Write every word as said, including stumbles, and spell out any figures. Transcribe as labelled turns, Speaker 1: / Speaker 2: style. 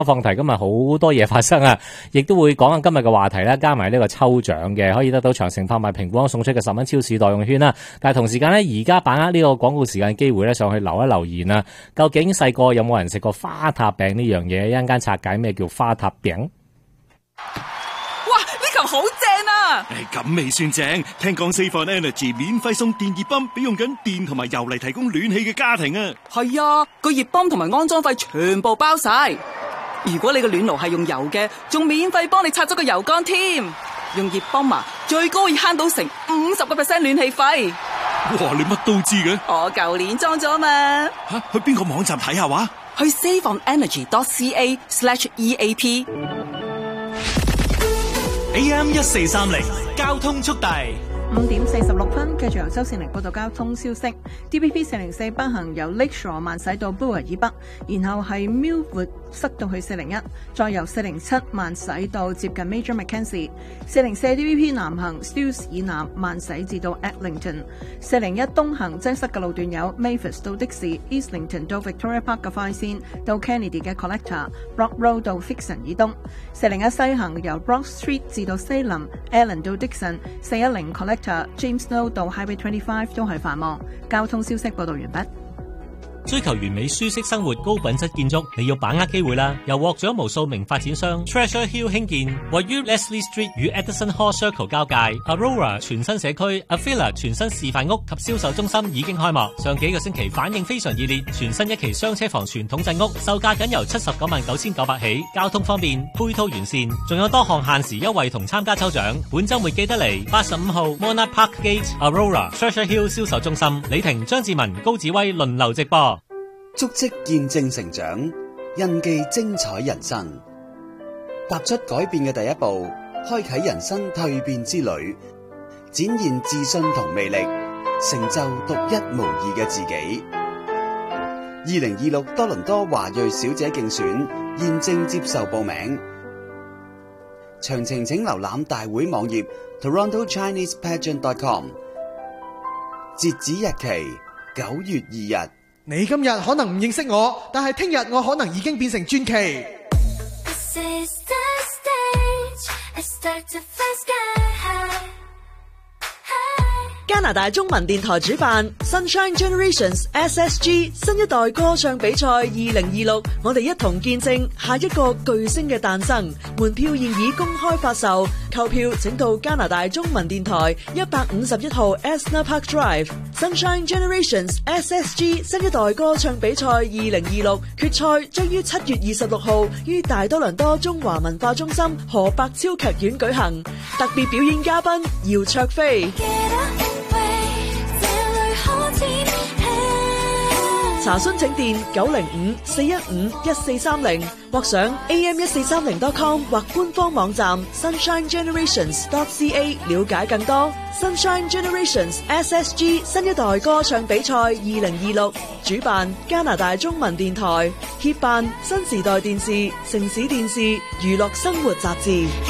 Speaker 1: 放題今日好多嘢發生啊，亦都會講下今日嘅話題啦，加埋呢個抽獎嘅，可以得到長城拍賣蘋果送出嘅十蚊超市代用券啦。但係同時間呢，而家把握呢個廣告時間機會咧，上去留一留言啊。究竟細個有冇人食過花塔餅呢樣嘢？一陣間拆解咩叫花塔餅。
Speaker 2: 哇！呢球好正啊！
Speaker 3: 誒，咁未算正，聽講 Save on Energy 免費送電熱泵俾用緊電同埋油嚟提供暖氣嘅家庭啊！
Speaker 2: 係啊，個熱泵同埋安裝費全部包晒。如果你個暖爐係用油嘅，仲免費幫你拆咗個油缸添。用熱泵啊，最高可以慳到成五十個 percent 暖氣費。
Speaker 3: 哇！你乜都知嘅？
Speaker 2: 我舊年裝咗嘛。
Speaker 3: 吓，去邊個網站睇下話？
Speaker 2: 去 save on energy dot c a slash e a p。
Speaker 4: A M 一四三零交通速遞。
Speaker 5: 五點四十六分，繼續由周善玲報道交通消息。D P P 四零四北行由 Lakeshore 慢駛到 Bloor 以北，然後係 Millwood 塞到去四零一，再由四零七慢駛到接近 Major Mackenzie。四零四 D P P 南行 Steeles 以南慢駛至到 Eglinton。四零一東行擠塞嘅路段有 Mavis 到的士 Islington 到 Victoria Park 嘅快線，到 Kennedy 嘅 Collector、Brock Road 到 Fixon 以東。四零一西行由 Brock Street 至到 Salem、Allen 到 Dixon。四一零 Collector、James Road 到 Highway 二十五都係繁忙。交通消息報道完畢。
Speaker 4: 追求完美舒適生活高品質建築，你要把握機會啦！由獲獎無數名發展商 Treasure Hill 興建，位於 Leslie Street 與 Edison Hall Circle 交界 Aurora 全新社區 Avila 全新示範屋及銷售中心已經開幕，上幾個星期反應非常熱烈。全新一期雙車房傳統鎮屋售價僅由七十九萬九千九百起，交通方便，配套完善，仲有多項限時優惠同參加抽獎。本週末記得嚟八十五號 Monarch Park Gate Aurora Treasure Hill 銷售中心，李婷、張志文、高志威輪流直播。
Speaker 6: 足跡見證成長，印記精彩人生。踏出改變嘅第一步，開啟人生蛻變之旅，展現自信同魅力，成就獨一無二嘅自己。二零二六多倫多華裔小姐競選現正接受報名，詳情請瀏覽大會網頁 toronto chinese pageant dot com。截止日期九月二日。
Speaker 7: 你今日可能唔認識我，但係聽日我可能已經變成傳奇。
Speaker 8: 加拿大中文電台主辦 Sunshine Generations S S G 新一代歌唱比賽二零二六，我哋一同見證下一個巨星嘅誕生。門票現已公開發售，購票請到加拿大中文電台一百五十一號 Esner Park Drive。Sunshine Generations S S G 新一代歌唱比賽二零二六決賽將於七月二十六號於大多倫多中華文化中心何伯超劇院舉行，特別表演嘉賓姚焯菲。查詢請電九零五四一五一四三零，或上 A M 一四三零 dot com 或官方網站 sunshine generations dot c a 了解更多。Sunshine Generations S S G 新一代歌唱比賽二零二六，主辦加拿大中文電台，協辦新時代電視、城市電視、娛樂生活雜誌。